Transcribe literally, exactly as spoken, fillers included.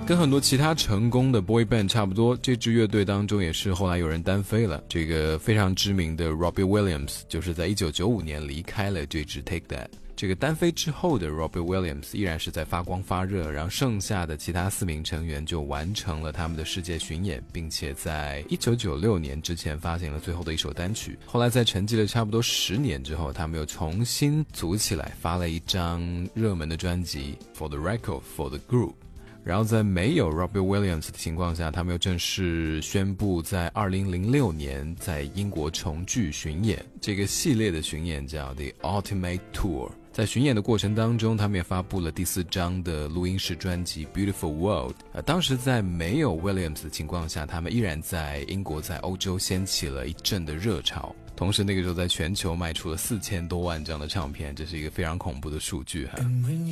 跟很多其他成功的 boy band 差不多，这支乐队当中也是后来有人单飞了。这个非常知名的 Robbie Williams 就是在一九九五年离开了这支 Take That。这个单飞之后的 Robbie Williams 依然是在发光发热，然后剩下的其他四名成员就完成了他们的世界巡演，并且在一九九六年之前发行了最后的一首单曲。后来在沉寂了差不多十年之后，他们又重新组起来发了一张热门的专辑 For the Record For the Group。然后在没有 Robbie Williams 的情况下，他们又正式宣布在二零零六年在英国重聚巡演。这个系列的巡演叫 The Ultimate Tour。在巡演的过程当中，他们也发布了第四张的录音室专辑 Beautiful World。呃，当时在没有 Williams 的情况下，他们依然在英国在欧洲掀起了一阵的热潮。同时那个时候在全球卖出了四千多万张的唱片，这是一个非常恐怖的数据哈。